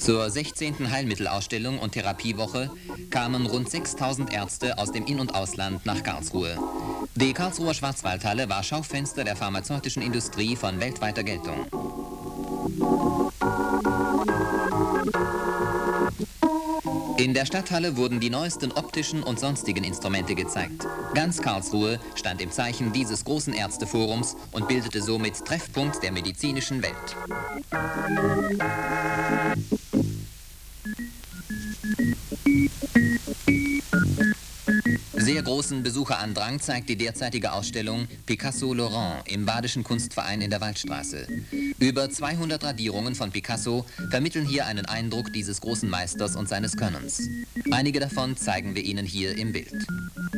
Zur 16. Heilmittelausstellung und Therapiewoche kamen rund 6000 Ärzte aus dem In- und Ausland nach Karlsruhe. Die Karlsruher Schwarzwaldhalle war Schaufenster der pharmazeutischen Industrie von weltweiter Geltung. In der Stadthalle wurden die neuesten optischen und sonstigen Instrumente gezeigt. Ganz Karlsruhe stand im Zeichen dieses großen Ärzteforums und bildete somit Treffpunkt der medizinischen Welt. Sehr großen Besucherandrang zeigt die derzeitige Ausstellung Picasso Laurent im Badischen Kunstverein in der Waldstraße. Über 200 Radierungen von Picasso vermitteln hier einen Eindruck dieses großen Meisters und seines Könnens. Einige davon zeigen wir Ihnen hier im Bild.